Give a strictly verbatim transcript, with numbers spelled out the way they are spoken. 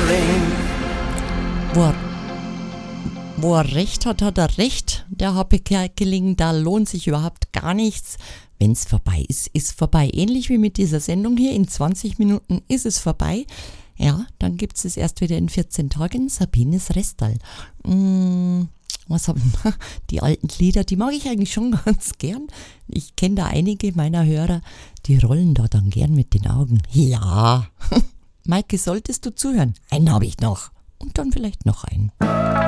Wo er, wo er recht hat, hat er recht. Der Happy Kerkeling, da lohnt sich überhaupt gar nichts. Wenn es vorbei ist, ist vorbei. Ähnlich wie mit dieser Sendung hier. In zwanzig Minuten ist es vorbei. Ja, dann gibt es es erst wieder in vierzehn Tagen. Sabines Restal. Mmh, was haben die alten Lieder? Die mag ich eigentlich schon ganz gern. Ich kenne da einige meiner Hörer, die rollen da dann gern mit den Augen. Ja. Maike, solltest du zuhören? Einen habe ich noch. Und dann vielleicht noch einen.